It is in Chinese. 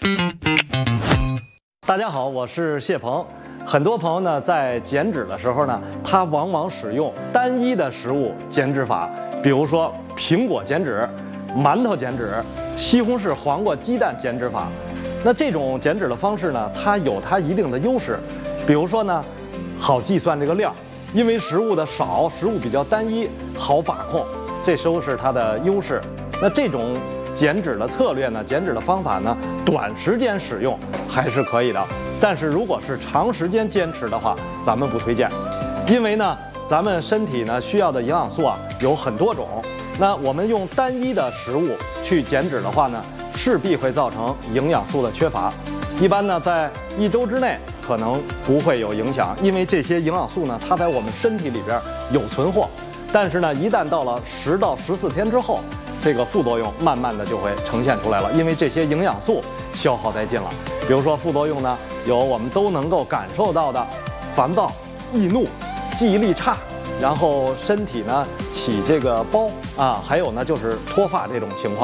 大家好，我是谢鹏。很多朋友呢在减脂的时候呢，他往往使用单一的食物减脂法，比如说苹果减脂、馒头减脂、西红柿、黄瓜、鸡蛋减脂法。那这种减脂的方式呢，它有它一定的优势，比如说呢，好计算这个量，因为食物的少，食物比较单一，好把控，这都是它的优势。那这种减脂的策略呢，减脂的方法呢，短时间使用还是可以的，但是如果是长时间坚持的话，咱们不推荐，因为呢，咱们身体呢需要的营养素啊有很多种，那我们用单一的食物去减脂的话呢，势必会造成营养素的缺乏。一般呢，在1周之内可能不会有影响，因为这些营养素呢，它在我们身体里边有存货，但是呢，一旦到了10到14天之后，这个副作用慢慢的就会呈现出来了，因为这些营养素消耗殆尽了。比如说副作用呢，有我们都能够感受到的烦躁、易怒、记忆力差，然后身体呢起这个包啊，还有呢就是脱发这种情况。